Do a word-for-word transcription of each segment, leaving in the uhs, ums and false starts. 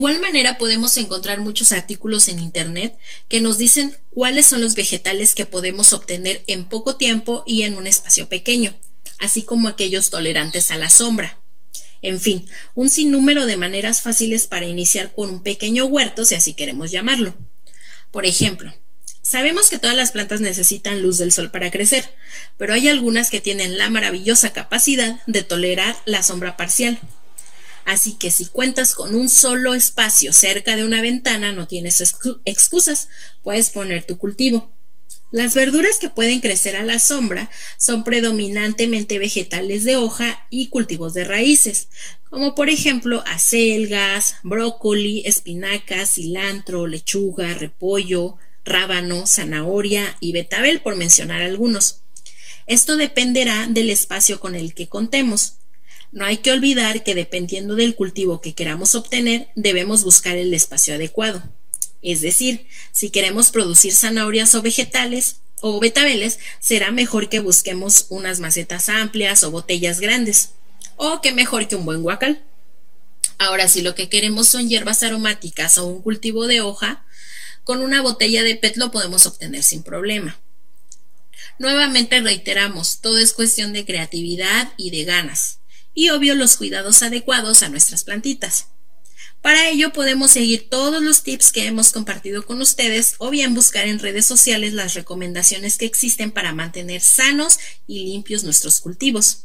igual manera podemos encontrar muchos artículos en internet que nos dicen cuáles son los vegetales que podemos obtener en poco tiempo y en un espacio pequeño, así como aquellos tolerantes a la sombra. En fin, un sinnúmero de maneras fáciles para iniciar con un pequeño huerto, si así queremos llamarlo. Por ejemplo, sabemos que todas las plantas necesitan luz del sol para crecer, pero hay algunas que tienen la maravillosa capacidad de tolerar la sombra parcial. Así que si cuentas con un solo espacio cerca de una ventana, no tienes excusas, puedes poner tu cultivo. Las verduras que pueden crecer a la sombra son predominantemente vegetales de hoja y cultivos de raíces, como por ejemplo acelgas, brócoli, espinacas, cilantro, lechuga, repollo, rábano, zanahoria y betabel, por mencionar algunos. Esto dependerá del espacio con el que contemos. No hay que olvidar que dependiendo del cultivo que queramos obtener, debemos buscar el espacio adecuado. Es decir, si queremos producir zanahorias o vegetales o betabeles, será mejor que busquemos unas macetas amplias o botellas grandes. O qué mejor que un buen guacal. Ahora, si lo que queremos son hierbas aromáticas o un cultivo de hoja, con una botella de P E T lo podemos obtener sin problema. Nuevamente reiteramos, todo es cuestión de creatividad y de ganas. Y obvio los cuidados adecuados a nuestras plantitas. Para ello podemos seguir todos los tips que hemos compartido con ustedes o bien buscar en redes sociales las recomendaciones que existen para mantener sanos y limpios nuestros cultivos.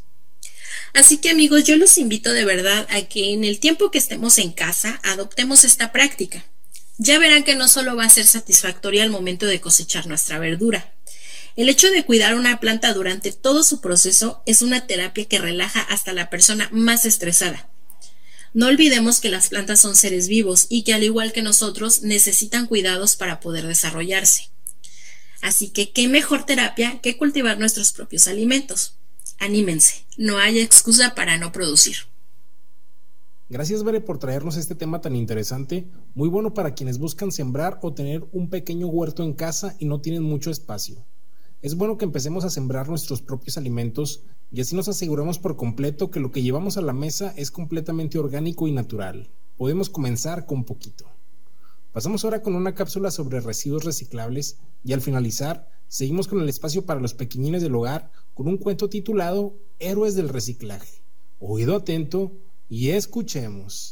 Así que amigos, yo los invito de verdad a que en el tiempo que estemos en casa adoptemos esta práctica. Ya verán que no solo va a ser satisfactoria al momento de cosechar nuestra verdura. El hecho de cuidar una planta durante todo su proceso es una terapia que relaja hasta la persona más estresada. No olvidemos que las plantas son seres vivos y que al igual que nosotros necesitan cuidados para poder desarrollarse. Así que qué mejor terapia que cultivar nuestros propios alimentos. Anímense, no hay excusa para no producir. Gracias, Bere, por traernos este tema tan interesante, muy bueno para quienes buscan sembrar o tener un pequeño huerto en casa y no tienen mucho espacio. Es bueno que empecemos a sembrar nuestros propios alimentos y así nos aseguramos por completo que lo que llevamos a la mesa es completamente orgánico y natural. Podemos comenzar con poquito. Pasamos ahora con una cápsula sobre residuos reciclables y al finalizar seguimos con el espacio para los pequeñines del hogar con un cuento titulado Héroes del Reciclaje. Oído atento y escuchemos.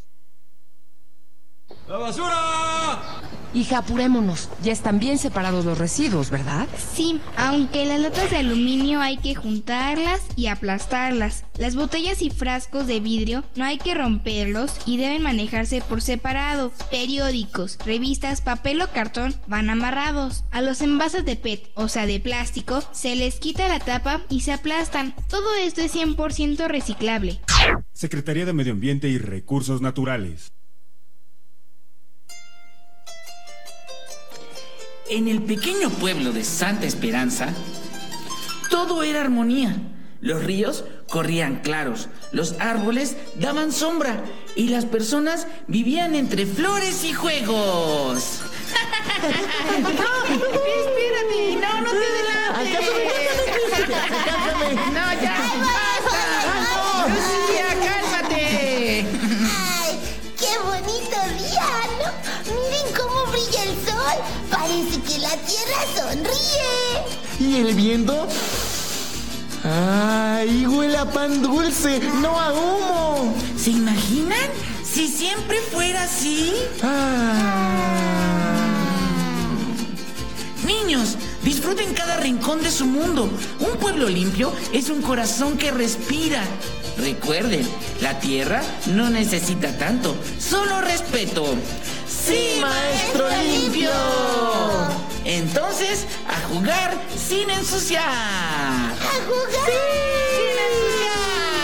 ¡La basura! Hija, apurémonos. Ya están bien separados los residuos, ¿verdad? Sí, aunque las latas de aluminio hay que juntarlas y aplastarlas. Las botellas y frascos de vidrio no hay que romperlos y deben manejarse por separado. Periódicos, revistas, papel o cartón van amarrados. A los envases de P E T, o sea de plástico, se les quita la tapa y se aplastan. Todo esto es cien por ciento reciclable. Secretaría de Medio Ambiente y Recursos Naturales. En el pequeño pueblo de Santa Esperanza, todo era armonía. Los ríos corrían claros, los árboles daban sombra y las personas vivían entre flores y juegos. ¡Espérate! ¡No, no te adelantes! ¡No, ya! ¡Basta! ¡Lucía, cálmate! ¡Ay, qué bonito día, ¿no? Miren cómo brilla el sol. Parece que la tierra sonríe. ¿Y el viento? ¡Ay, huele a pan dulce, no a humo! ¿Se imaginan? Si siempre fuera así. Ah. Niños, disfruten cada rincón de su mundo. Un pueblo limpio es un corazón que respira. Recuerden, la tierra no necesita tanto, solo respeto. ¡Sí, maestro limpio! Entonces, a jugar sin ensuciar. ¡A jugar! ¡Sí!